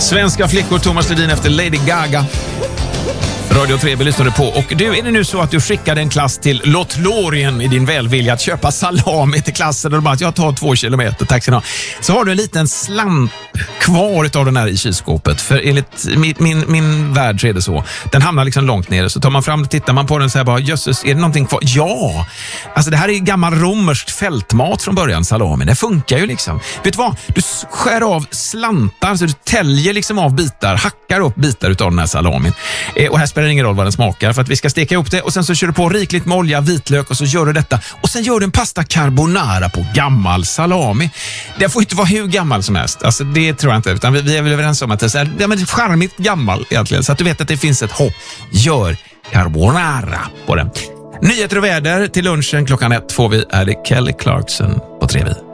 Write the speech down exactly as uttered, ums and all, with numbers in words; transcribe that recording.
Svenska flickor, Thomas Ledin efter Lady Gaga. Radio tre lyssnade på. Och du, är det nu så att du skickade en klass till Lothlorien i din välvilja att köpa salami till klassen och bara att jag tar två kilometer, tack ska ni ha. Så har du en liten slamp kvar av den här i kylskåpet. För enligt min, min, min värld så är det så. Den hamnar liksom långt nere. Så tar man fram och tittar man på den så här bara, jösses, är det någonting kvar? Ja! Alltså det här är gammal romerskt fältmat från början, salami. Det funkar ju liksom. Vet du vad? Du skär av slantar, så du täljer liksom av bitar, hackar upp bitar utav den här salamin. Eh, och här spelar det ingen roll vad den smakar, för att vi ska steka upp det och sen så kör du på rikligt med olja, vitlök och så gör du detta. Och sen gör du en pasta carbonara på gammal salami. Det får inte vara hur gammal som helst. Alltså det tror jag inte, utan vi, vi är väl överens om att det är så här, ja, men det är charmigt gammal egentligen, så att du vet att det finns ett hopp. Gör carbonara på den. Nyheter och väder till lunchen klockan ett får vi, är det Kelly Clarkson på T V.